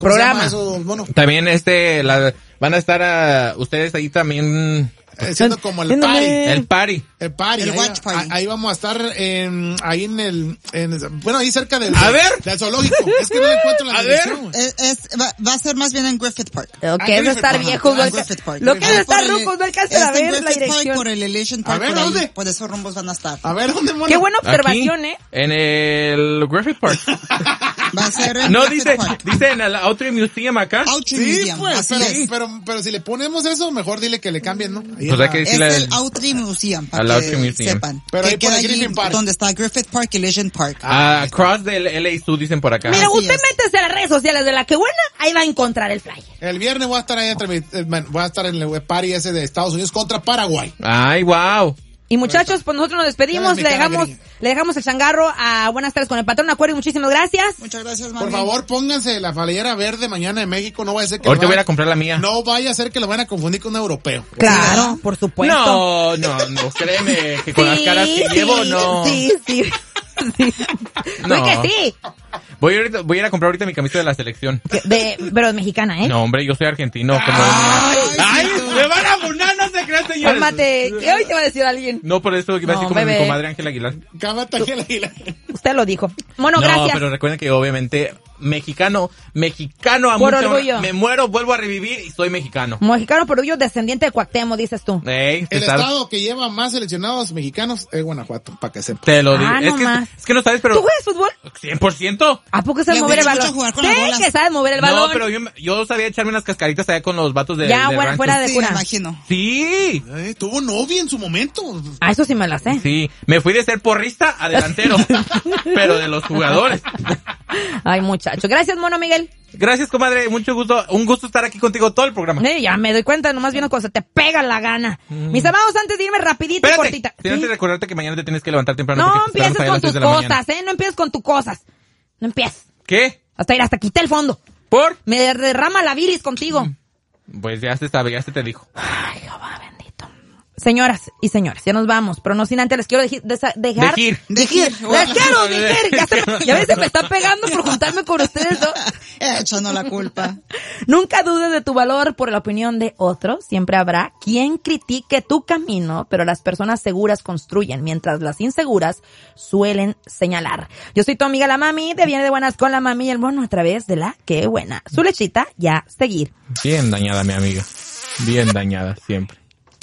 programa. También van a estar ustedes ahí también siendo como el party. El party. El watch party. Ahí vamos a estar ahí ahí cerca del zoológico. Es que no encuentro la dirección. Va a ser más bien en Griffith Park. Lo que es estar viejos, lo que es estar rucos, no alcanza a ver la dirección. Por el Elation Park, por esos rumbos van a estar. A ver, ¿dónde, mono? Qué buena observación, Aquí, en el Griffith Park. Va a ser en dice en el Autry Museum acá. Museum, pues, pero si le ponemos eso, mejor dile que le cambien, ¿no? Pues hay que decirle es el Autry Museum, para que sepan. Pero que queda allí donde está Griffith Park y Legend Park. Across del LA Zoo, dicen por acá. Mira, usted métese a las redes sociales de La Que Buena, ahí va a encontrar el flyer. El viernes voy a estar ahí voy a estar en el party ese de Estados Unidos contra Paraguay. Ay, wow. Y muchachos, pues nosotros nos despedimos, le dejamos el changarro a Buenas Tardes con el Patrón Acuario, muchísimas gracias. Muchas gracias, mami. Por favor, pónganse la playera verde mañana en México, no vaya a ser que ahorita voy a comprar la mía. No vaya a ser que lo van a confundir con un europeo. Claro, por supuesto. No, créeme, que con las caras que llevo, no. Sí. No. Que sí. Voy a ir a comprar ahorita mi camisa de la selección. Pero es mexicana, ¿eh? No, hombre, yo soy argentino. ¡Ay! ¡Me van a funar! No se crean, señores. Cálmate. ¿Qué hoy te va a decir alguien? No, por eso iba a decir como mi comadre Ángela Aguilar. Cámate, Ángela Aguilar. Usted lo dijo. Bueno, gracias. No, pero recuerden que obviamente mexicano a por mucho. Orgullo. Me muero, vuelvo a revivir y soy mexicano. Mexicano por orgullo, descendiente de Cuauhtémoc, dices tú. El estado que lleva más seleccionados mexicanos es Guanajuato, para que sepa. Te lo digo. Es que no sabes, pero... ¿Tú juegas fútbol? 100%. ¿A poco sabes mover el balón? Sí, que sabes mover el balón. No, pero yo sabía echarme unas cascaritas allá con los vatos de fuera de cura. Sí, me imagino. Sí. Tuvo novia en su momento. Eso sí me la sé. Sí, me fui de ser porrista a delantero, pero de los jugadores. Ay, muchacho. Gracias, mono Miguel. Gracias, comadre. Mucho gusto. Un gusto estar aquí contigo todo el programa. Ya me doy cuenta, nomás viendo cuando se te pega la gana. Mis amados, antes de irme rapidito y cortita. Tienes que recordarte que mañana te tienes que levantar temprano. No empieces con tus cosas, no empieces con tus cosas. No empieces. ¿Qué? Hasta quité el fondo. ¿Por? Me derrama la bilis contigo. Pues ya se sabe, ya se te dijo. Ay, Jehová bendito. Señoras y señores, ya nos vamos, pero no sin antes les quiero dejar... Les quiero decir. Ya ves, se me está pegando por juntarme con ustedes dos. Echando la culpa. Nunca dudes de tu valor por la opinión de otros. Siempre habrá quien critique tu camino, pero las personas seguras construyen, mientras las inseguras suelen señalar. Yo soy tu amiga la Mami, de Viene de Buenas con la Mami y el Mono a través de La Que Buena. Su lechita ya seguir. Bien dañada, mi amiga. Bien dañada, siempre.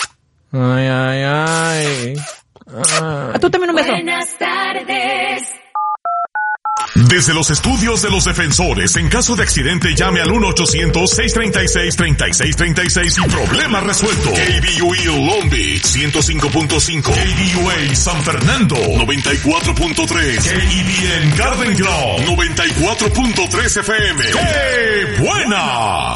Ay. A tú también un beso. Buenas tardes. Desde los estudios de los defensores, en caso de accidente llame al 1-800-636-3636 y problema resuelto. KBUE Long Beach 105.5, KBUA San Fernando 94.3, KEBN Garden Grove 94.3 FM. ¡Qué buena!